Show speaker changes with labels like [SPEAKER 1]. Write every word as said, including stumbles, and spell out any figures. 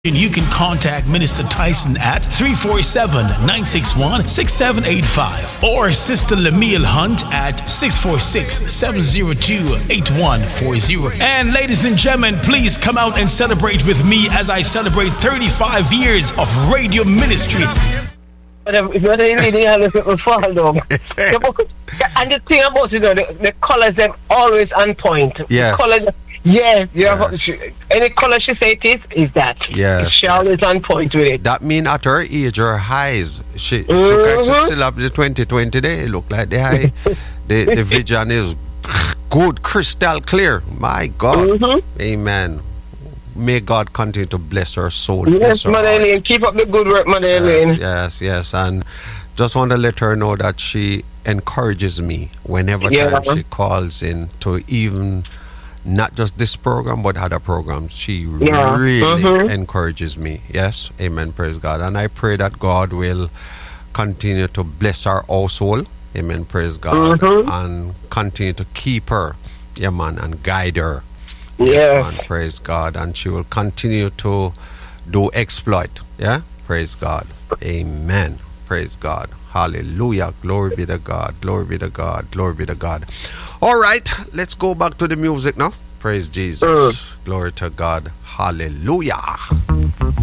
[SPEAKER 1] You can contact Minister Tyson at three four seven, nine six one, six seven eight five or Sister Lemuel Hunt at six four six, seven zero two, eight one four zero. And ladies and gentlemen, please come out and celebrate with me as I celebrate thirty-five years of radio ministry.
[SPEAKER 2] But if you really have to people fall down. And the thing about it, the, the colors are always on point.
[SPEAKER 3] Yes.
[SPEAKER 2] The colors, yes,
[SPEAKER 3] Yes.
[SPEAKER 2] she, any color she say it is, is that.
[SPEAKER 3] Yes.
[SPEAKER 2] She always on point with it.
[SPEAKER 3] That mean at her age, her highs, she,
[SPEAKER 2] Mhm.
[SPEAKER 3] she, she still have the twenty twenty day. It look like the high, the, the vision is good, crystal clear. My God.
[SPEAKER 2] Mhm.
[SPEAKER 3] Amen. May God continue to bless her soul.
[SPEAKER 2] Yes,
[SPEAKER 3] bless her
[SPEAKER 2] Mother
[SPEAKER 3] heart.
[SPEAKER 2] Elaine, keep up the good work, Mother Elaine.
[SPEAKER 3] Yes, yes, yes. And just want to let her know that she encourages me whenever
[SPEAKER 2] Yeah.
[SPEAKER 3] time she calls in to even not just this program but other programs. She
[SPEAKER 2] Yeah.
[SPEAKER 3] really
[SPEAKER 2] Mhm.
[SPEAKER 3] encourages me. Yes, amen, praise God. And I pray that God will continue to bless our household. Amen, praise God.
[SPEAKER 2] Mhm.
[SPEAKER 3] And continue to keep her, yeah man, and guide her.
[SPEAKER 2] Yes.
[SPEAKER 3] man, praise God. And she will continue to do exploit. Yeah, praise God. Amen. Praise God. Hallelujah. Glory be to God. Glory be to God. Glory be to God. All right, let's go back to the music now. Praise Jesus.
[SPEAKER 2] Mm.
[SPEAKER 3] Glory to God. Hallelujah.